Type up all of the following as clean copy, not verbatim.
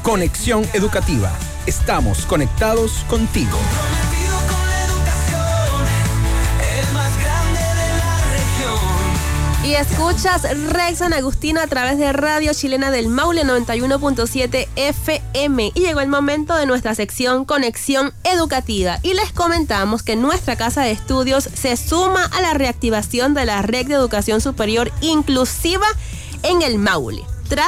Conexión Educativa. Estamos conectados contigo. Y escuchas REC San Agustín a través de Radio Chilena del Maule 91.7 FM. Y llegó el momento de nuestra sección Conexión Educativa. Y les comentamos que nuestra casa de estudios se suma a la reactivación de la Red de Educación Superior Inclusiva en el Maule.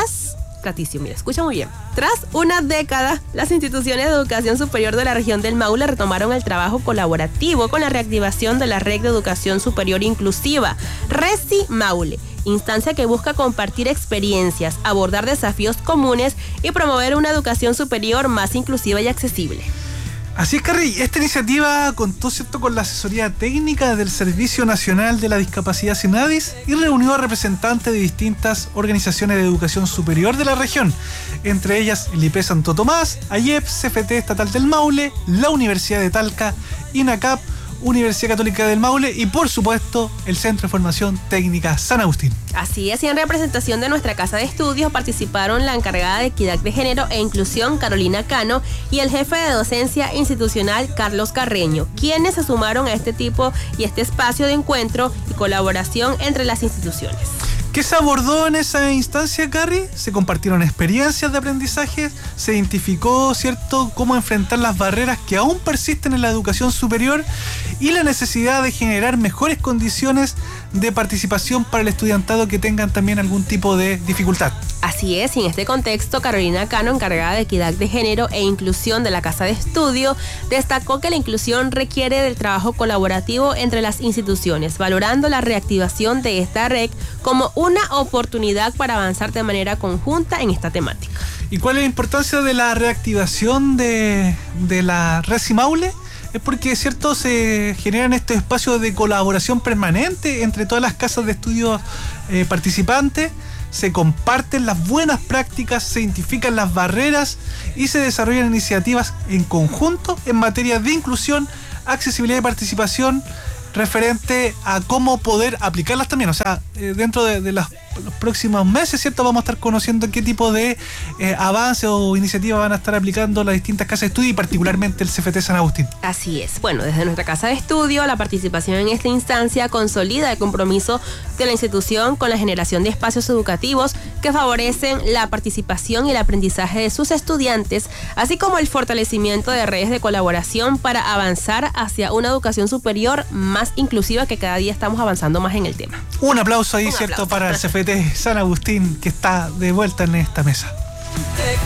Escucha muy bien. Tras una década, las instituciones de educación superior de la región del Maule retomaron el trabajo colaborativo con la reactivación de la Red de Educación Superior Inclusiva, RESI Maule, instancia que busca compartir experiencias, abordar desafíos comunes y promover una educación superior más inclusiva y accesible. Así es, Carrie, esta iniciativa contó, ¿cierto?, con la asesoría técnica del Servicio Nacional de la Discapacidad SENADIS y reunió a representantes de distintas organizaciones de educación superior de la región, entre ellas el IP Santo Tomás, AYEP, CFT Estatal del Maule, la Universidad de Talca, INACAP, Universidad Católica del Maule y, por supuesto, el Centro de Formación Técnica San Agustín. Así es, y en representación de nuestra casa de estudios participaron la encargada de Equidad de Género e Inclusión, Carolina Cano, y el jefe de docencia institucional, Carlos Carreño, quienes se sumaron a este tipo y este espacio de encuentro y colaboración entre las instituciones. ¿Qué se abordó en esa instancia, Carrie? Se compartieron experiencias de aprendizaje, se identificó, ¿cierto?, cómo enfrentar las barreras que aún persisten en la educación superior y la necesidad de generar mejores condiciones de participación para el estudiantado que tengan también algún tipo de dificultad. Así es, y en este contexto, Carolina Cano, encargada de Equidad de Género e Inclusión de la Casa de Estudio, destacó que la inclusión requiere del trabajo colaborativo entre las instituciones, valorando la reactivación de esta red como una oportunidad para avanzar de manera conjunta en esta temática. ¿Y cuál es la importancia de la reactivación de la RESI Maule? Es porque, ¿cierto?, se generan estos espacios de colaboración permanente entre todas las casas de estudios participantes, se comparten las buenas prácticas, se identifican las barreras y se desarrollan iniciativas en conjunto en materia de inclusión, accesibilidad y participación referente a cómo poder aplicarlas también. O sea, dentro de los próximos meses, ¿cierto?, vamos a estar conociendo qué tipo de avances o iniciativas van a estar aplicando las distintas casas de estudio y particularmente el CFT San Agustín. Así es. Bueno, desde nuestra casa de estudio, la participación en esta instancia consolida el compromiso de la institución con la generación de espacios educativos que favorecen la participación y el aprendizaje de sus estudiantes, así como el fortalecimiento de redes de colaboración para avanzar hacia una educación superior más inclusiva, que cada día estamos avanzando más en el tema. Un aplauso ahí, ¿cierto?, para el CFT San Agustín, que está de vuelta en esta mesa.